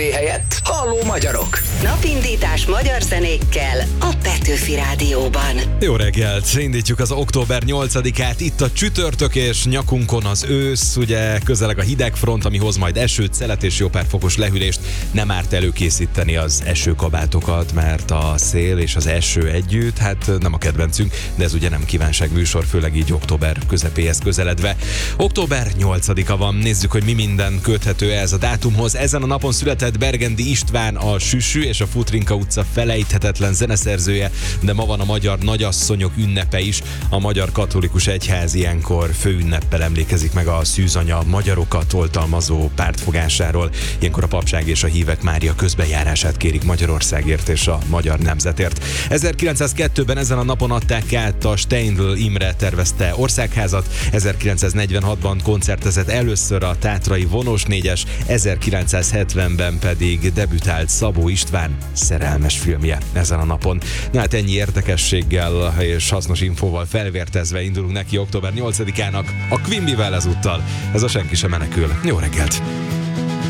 helyett halló magyarok. Napindítás magyar zenékkel a Petőfi Rádióban. Jó reggelt! Indítjuk az október 8-át, itt a csütörtök és nyakunkon az ősz, ugye közeleg a hidegfront, ami hoz majd esőt, szelet és jó pár fokos lehűlést. Nem árt előkészíteni az esőkabátokat, mert a szél és az eső együtt, hát nem a kedvencünk, de ez ugye nem kívánságműsor, főleg így október közepéhez közeledve. Október 8-a van, nézzük, hogy mi minden köthető ez a dátumhoz. Ezen a napon született Bergendi István, a Süsű és a Futrinka utca felejthetetlen zeneszerzője, de ma van a magyar nagyasszonyok ünnepe is. A Magyar Katolikus Egyház ilyenkor főünneppel emlékezik meg a szűzanya magyarokat oltalmazó pártfogásáról. Ilyenkor a papság és a hívek Mária közbejárását kérik Magyarországért és a magyar nemzetért. 1902-ben ezen a napon adták át a Steindl Imre tervezte országházat, 1946-ban koncertezett először a Tátrai Vonós négyes, 1970-ben pedig debütált Szabó István szerelmes filmje ezen a napon. Na hát ennyi érdekességgel és hasznos infóval felvértezve indulunk neki október 8-ának a Quimbyvel ezúttal. Ez a Senki sem menekül. Jó reggelt!